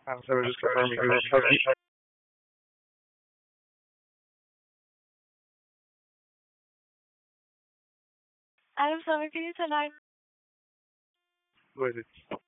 So we're just confirming your Adam, sorry, can you turn on? What is it?